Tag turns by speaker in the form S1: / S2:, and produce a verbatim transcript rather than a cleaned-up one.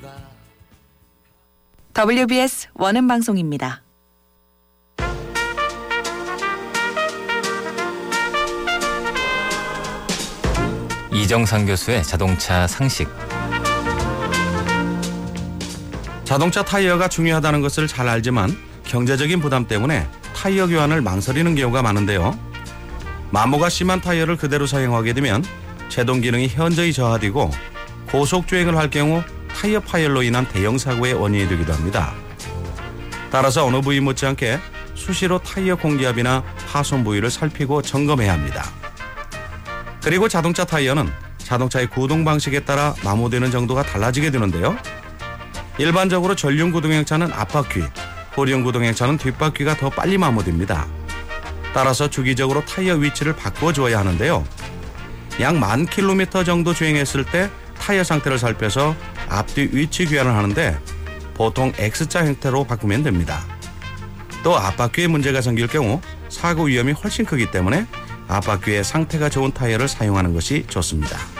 S1: 더블유비에스 원음 방송입니다.
S2: 이정상 교수의 자동차 상식.
S3: 자동차 타이어가 중요하다는 것을 잘 알지만 경제적인 부담 때문에 타이어 교환을 망설이는 경우가 많은데요. 마모가 심한 타이어를 그대로 사용하게 되면 제동 기능이 현저히 저하되고 고속주행을 할 경우 타이어 파열로 인한 대형 사고의 원인이 되기도 합니다. 따라서 어느 부위 못지않게 수시로 타이어 공기압이나 파손 부위를 살피고 점검해야 합니다. 그리고 자동차 타이어는 자동차의 구동 방식에 따라 마모되는 정도가 달라지게 되는데요. 일반적으로 전륜 구동행차는 앞바퀴, 후륜 구동행차는 뒷바퀴가 더 빨리 마모됩니다. 따라서 주기적으로 타이어 위치를 바꿔줘야 하는데요. 약 만 킬로미터 정도 주행했을 때 타이어 상태를 살펴서 앞뒤 위치 교환을 하는데 보통 X자 형태로 바꾸면 됩니다. 또 앞바퀴에 문제가 생길 경우 사고 위험이 훨씬 크기 때문에 앞바퀴에 상태가 좋은 타이어를 사용하는 것이 좋습니다.